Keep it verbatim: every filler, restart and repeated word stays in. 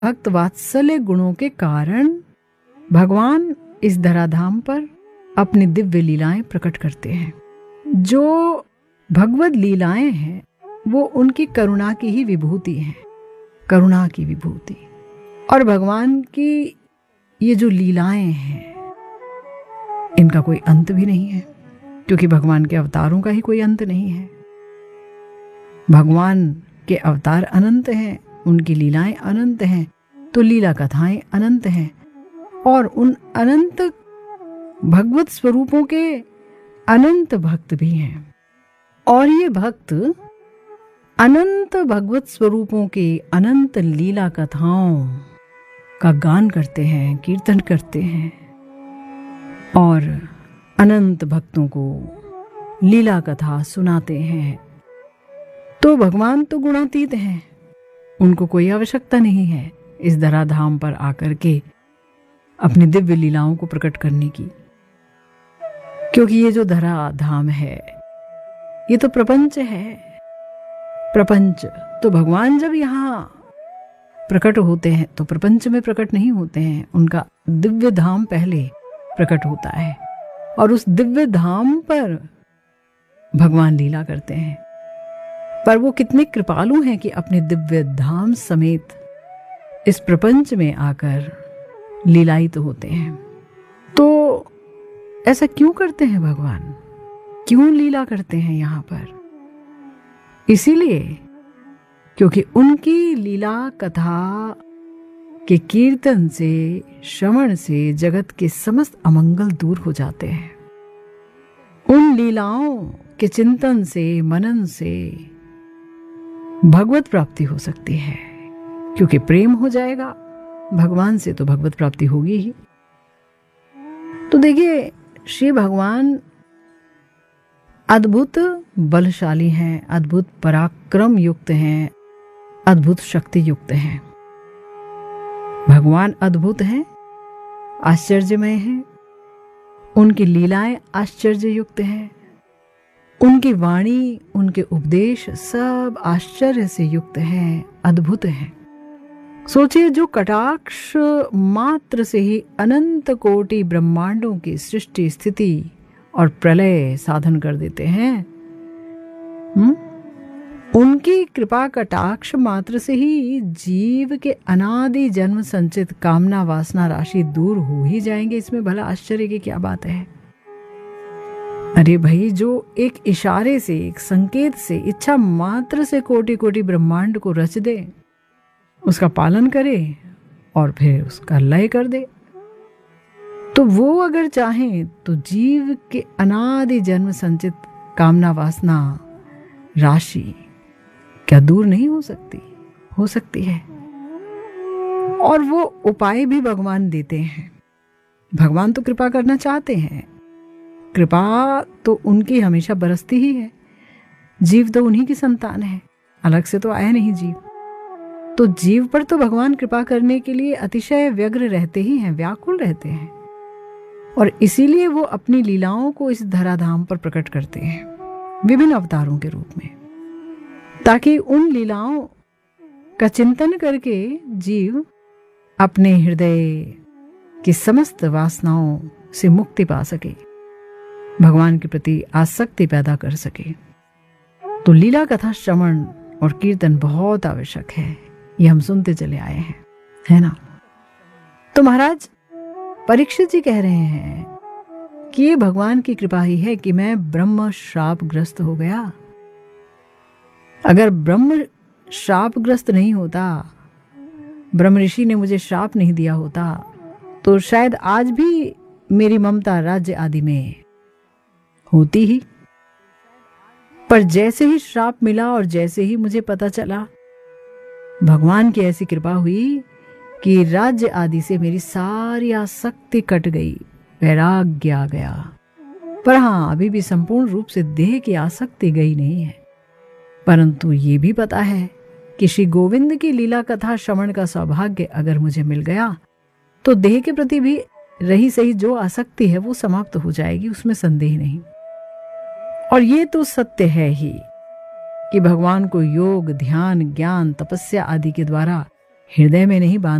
भक्त वात्सल्य गुणों के कारण भगवान इस धराधाम पर अपनी दिव्य लीलाएं प्रकट करते हैं। जो भगवत लीलाएं हैं वो उनकी करुणा की ही विभूति है, करुणा की विभूति। और भगवान की ये जो लीलाएं हैं इनका कोई अंत भी नहीं है, क्योंकि भगवान के अवतारों का ही कोई अंत नहीं है। भगवान के अवतार अनंत हैं, उनकी लीलाएं अनंत हैं, तो लीला कथाएं अनंत हैं। और उन अनंत भगवत स्वरूपों के अनंत भक्त भी हैं। और ये भक्त अनंत भगवत स्वरूपों के अनंत लीला कथाओं का गान करते हैं, कीर्तन करते हैं, और अनंत भक्तों को लीला कथा सुनाते हैं। तो भगवान तो गुणातीत हैं, उनको कोई आवश्यकता नहीं है इस धराधाम पर आकर के अपनी दिव्य लीलाओं को प्रकट करने की, क्योंकि ये जो धराधाम है ये तो प्रपंच है। प्रपंच तो भगवान जब यहाँ प्रकट होते हैं तो प्रपंच में प्रकट नहीं होते हैं, उनका दिव्य धाम पहले प्रकट होता है और उस दिव्य धाम पर भगवान लीला करते हैं। पर वो कितने कृपालु हैं कि अपने दिव्य धाम समेत इस प्रपंच में आकर लीलायित होते हैं। तो ऐसा क्यों करते हैं भगवान, क्यों लीला करते हैं यहाँ पर? इसीलिए क्योंकि उनकी लीला कथा के कीर्तन से, श्रवण से जगत के समस्त अमंगल दूर हो जाते हैं। उन लीलाओं के चिंतन से, मनन से भगवत प्राप्ति हो सकती है, क्योंकि प्रेम हो जाएगा भगवान से तो भगवत प्राप्ति होगी ही। तो देखिए, श्री भगवान अद्भुत बलशाली हैं, अद्भुत पराक्रम युक्त हैं, अद्भुत शक्ति युक्त हैं। भगवान अद्भुत हैं, आश्चर्यमय हैं, उनकी लीलाएं आश्चर्य युक्त हैं, उनकी वाणी, उनके उपदेश सब आश्चर्य से युक्त हैं, अद्भुत हैं। सोचिए, जो कटाक्ष मात्र से ही अनंत कोटि ब्रह्मांडों की सृष्टि, स्थिति और प्रलय साधन कर देते हैं, हुँ? उनकी कृपा कटाक्ष मात्र से ही जीव के अनादि जन्म संचित कामना वासना राशि दूर हो ही जाएंगे। इसमें भला आश्चर्य की क्या बात है? अरे भाई, जो एक इशारे से, एक संकेत से, इच्छा मात्र से कोटि कोटि ब्रह्मांड को रच दे, उसका पालन करे और फिर उसका लय कर दे, तो वो अगर चाहें तो जीव के अनादि जन्म संचित कामना वासना राशि क्या दूर नहीं हो सकती? हो सकती है। और वो उपाय भी भगवान देते हैं। भगवान तो कृपा करना चाहते हैं, कृपा तो उनकी हमेशा बरसती ही है। जीव तो उन्हीं की संतान है, अलग से तो आया नहीं जीव। तो जीव पर तो भगवान कृपा करने के लिए अतिशय व्यग्र रहते ही हैं, व्याकुल रहते हैं, और इसीलिए वो अपनी लीलाओं को इस धराधाम पर प्रकट करते हैं विभिन्न अवतारों के रूप में, ताकि उन लीलाओं का चिंतन करके जीव अपने हृदय की समस्त वासनाओं से मुक्ति पा सके, भगवान के प्रति आसक्ति पैदा कर सके। तो लीला कथा, श्रवण और कीर्तन बहुत आवश्यक है। ये हम सुनते चले आए हैं, है ना? तो महाराज परीक्षित जी कह रहे हैं कि ये भगवान की कृपा ही है कि मैं ब्रह्म श्रापग्रस्त हो गया। अगर ब्रह्म श्रापग्रस्त नहीं होता, ब्रह्म ऋषि ने मुझे श्राप नहीं दिया होता, तो शायद आज भी मेरी ममता राज्य आदि में होती ही। पर जैसे ही श्राप मिला और जैसे ही मुझे पता चला, भगवान की ऐसी कृपा हुई कि राज्य आदि से मेरी सारी आसक्ति कट गई, वैराग्य आ गया। पर हाँ, अभी भी संपूर्ण रूप से देह की आसक्ति गई नहीं है, परंतु ये भी पता है कि श्री गोविंद की लीला कथा श्रवण का सौभाग्य अगर मुझे मिल गया तो देह के प्रति भी रही सही जो आसक्ति है वो समाप्त हो जाएगी, उसमें संदेह नहीं। और ये तो सत्य है ही कि भगवान को योग, ध्यान, ज्ञान, तपस्या आदि के द्वारा हृदय में नहीं बांध